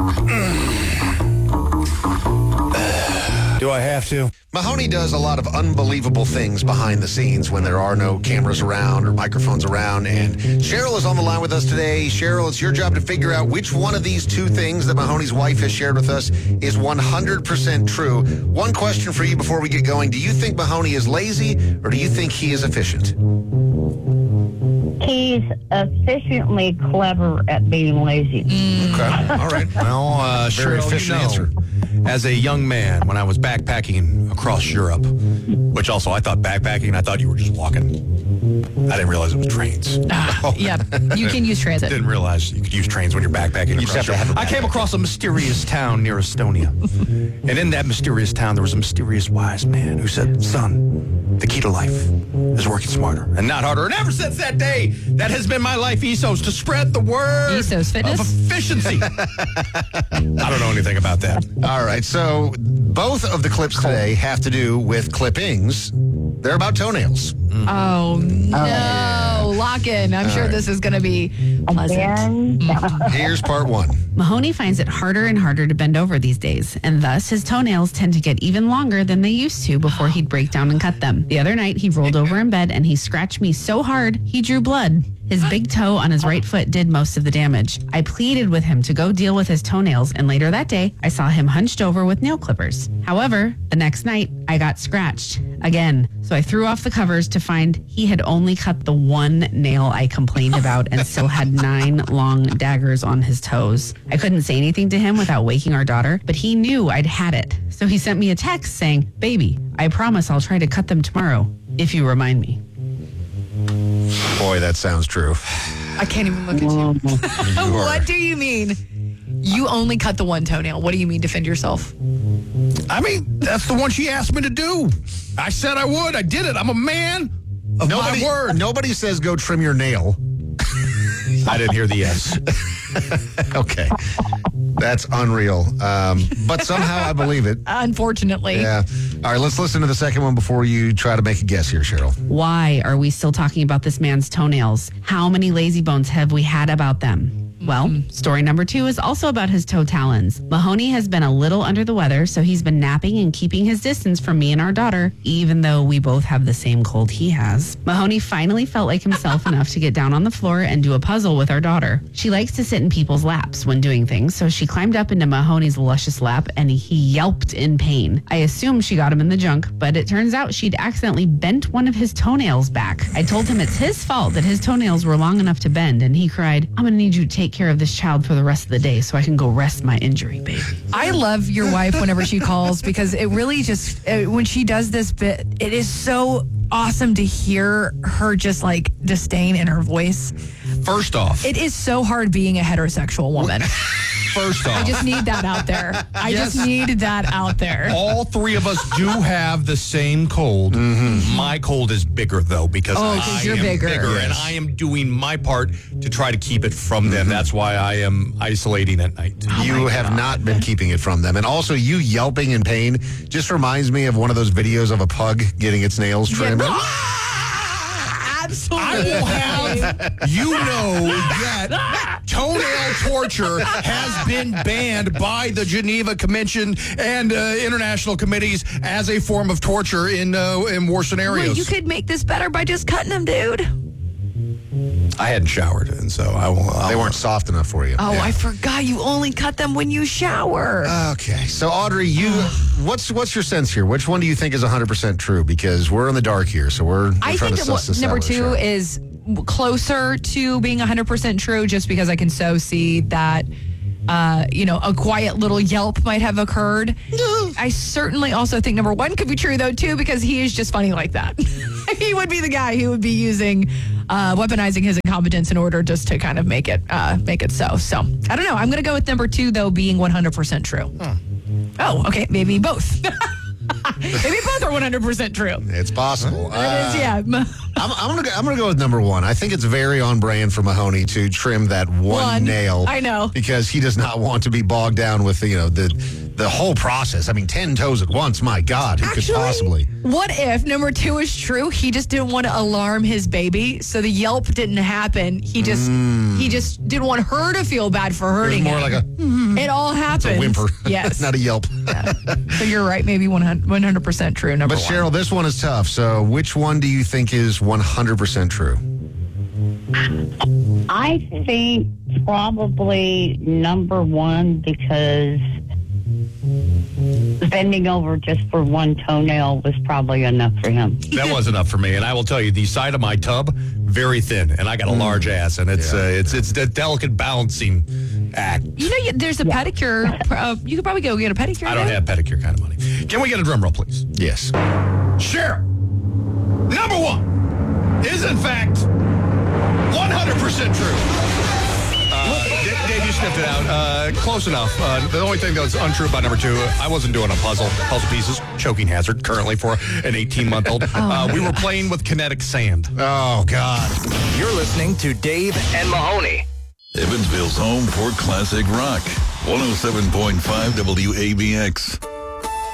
Do I have to? Mahoney does a lot of unbelievable things behind the scenes when there are no cameras around or microphones around. And Cheryl is on the line with us today. Cheryl, it's your job to figure out which one of these two things that Mahoney's wife has shared with us is 100% true. One question for you before we get going. Do you think Mahoney is lazy or do you think he is efficient? He's efficiently clever at being lazy. Okay. All right. Well, Very Cheryl, efficient answer. As a young man, when I was backpacking across Europe, which also I thought backpacking, I thought you were just walking. I didn't realize it was trains. Yeah, you can use transit. Didn't realize you could use trains when you're backpacking. You just have to have a I came across a mysterious town near Estonia. And in that mysterious town, there was a mysterious wise man who said, son, the key to life is working smarter and not harder. And ever since that day, that has been my life ethos, to spread the word Ethos fitness? of efficiency. I don't know anything about that. All right. So both of the clips today have to do with clippings. They're about toenails. Oh, no. Lock in. I'm sure this is going to be pleasant. And Here's part one. Mahoney finds it harder and harder to bend over these days, and thus his toenails tend to get even longer than they used to before he'd break down and cut them. The other night, he rolled over in bed and he scratched me so hard he drew blood. His big toe on his right foot did most of the damage. I pleaded with him to go deal with his toenails, and later that day, I saw him hunched over with nail clippers. However, the next night, I got scratched again. So I threw off the covers to find he had only cut the one nail I complained about and still had 9 long daggers on his toes. I couldn't say anything to him without waking our daughter, but he knew I'd had it. So he sent me a text saying, "Baby, I promise I'll try to cut them tomorrow, if you remind me." Boy, that sounds true. I can't even look at you. What do you mean? You only cut the one toenail. What do you mean, defend yourself? I mean, that's the one she asked me to do. I said I would. I did it. I'm a man of my word. Nobody says go trim your nail. I didn't hear the yes. Okay. That's unreal. But somehow I believe it. Unfortunately. Yeah. All right, let's listen to the second one before you try to make a guess here, Cheryl. Why are we still talking about this man's toenails? How many lazy bones have we had about them? Well, story number 2 is also about his toe talons. Mahoney has been a little under the weather, so he's been napping and keeping his distance from me and our daughter, even though we both have the same cold he has. Mahoney finally felt like himself enough to get down on the floor and do a puzzle with our daughter. She likes to sit in people's laps when doing things, so she climbed up into Mahoney's luscious lap and he yelped in pain. I assumed she got him in the junk, but it turns out she'd accidentally bent one of his toenails back. I told him it's his fault that his toenails were long enough to bend, and he cried, "I'm gonna need you to take care of this child for the rest of the day so I can go rest my injury, baby." I love your wife whenever she calls, because it really just, when she does this bit, it is so awesome to hear her just like disdain in her voice. First off. It is so hard being a heterosexual woman. First off. I just need that out there. I just need that out there. All three of us do have the same cold. Mm-hmm. My cold is bigger, though, because you're bigger. Yes. And I am doing my part to try to keep it from them. That's why I am isolating at night. You have not been keeping it from them. And also, you yelping in pain just reminds me of one of those videos of a pug getting its nails trimmed. Absolutely. I will have you know that toenail torture has been banned by the Geneva Convention and international committees as a form of torture in war scenarios. Well, you could make this better by just cutting them, dude. I hadn't showered, and so they weren't soft enough for you. Oh, yeah. I forgot. You only cut them when you shower. Okay. So, Audrey, what's your sense here? Which one do you think is 100% true? Because we're in the dark here, so we're I trying think to suss this out. number 2 is closer to being 100% true, just because I can so see that a quiet little yelp might have occurred. I certainly also think number 1 could be true, though, too, because he is just funny like that. He would be the guy who would be weaponizing his incompetence in order just to kind of make it so. So, I don't know. I'm going to go with number 2, though, being 100% true. Oh, okay. Maybe both. Maybe both are 100% true. It's possible. It is, yeah. I'm gonna go with number 1. I think it's very on brand for Mahoney to trim that one nail. I know, because he does not want to be bogged down with the whole process. I mean, 10 toes at once. My God, who could possibly? What if number 2 is true? He just didn't want to alarm his baby, so the yelp didn't happen. He just didn't want her to feel bad for hurting him. More like it all happened happens. It's a whimper. Yes. Not a yelp. So you're right, maybe 100% true, number But one. Cheryl, this one is tough. So which one do you think is 100% true? I think probably number one, because bending over just for one toenail was probably enough for him. That was enough for me, and I will tell you, the side of my tub, very thin, and I got a large ass, and it's a delicate balancing act. There's a pedicure. You could probably go get a pedicure. I don't have pedicure kind of money. Can we get a drum roll, please? Yes. Cheryl, number one, is in fact 100% true. Dave, you sniffed it out. Close enough. The only thing that's untrue about number two, I wasn't doing a puzzle pieces. Choking hazard currently for an 18-month-old. We were playing with kinetic sand. Oh, God. You're listening to Dave and Mahoney. Evansville's home for classic rock. 107.5 WABX.